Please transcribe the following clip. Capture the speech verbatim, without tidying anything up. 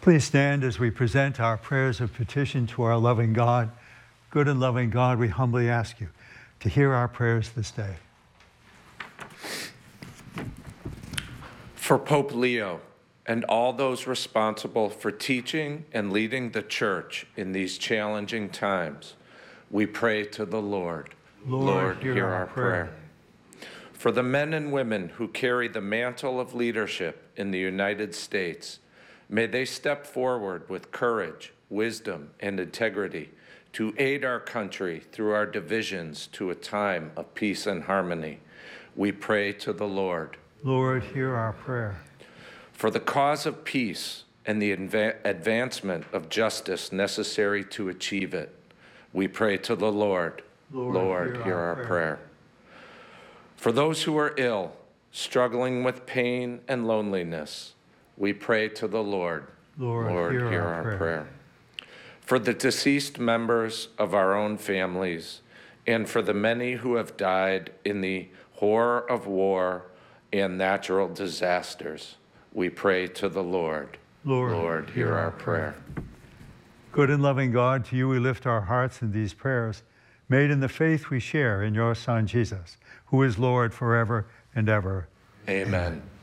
Please stand as we present our prayers of petition to our loving God. Good and loving God, we humbly ask you to hear our prayers this day. For Pope Leo and all those responsible for teaching and leading the Church in these challenging times, we pray to the Lord. Lord, Lord, hear, hear our, our prayer. prayer. For the men and women who carry the mantle of leadership in the United States, may they step forward with courage, wisdom, and integrity to aid our country through our divisions to a time of peace and harmony. We pray to the Lord. Lord, hear our prayer. For the cause of peace and the adva- advancement of justice necessary to achieve it, we pray to the Lord. Lord, Lord hear, hear our, our prayer. prayer. For those who are ill, struggling with pain and loneliness, we pray to the Lord. Lord, Lord hear, hear our, our prayer. prayer. For the deceased members of our own families, and for the many who have died in the horror of war and natural disasters, we pray to the Lord. Lord, Lord hear, hear our prayer. prayer. Good and loving God, to you we lift our hearts in these prayers, made in the faith we share in your Son, Jesus, who is Lord forever and ever. Amen. Amen.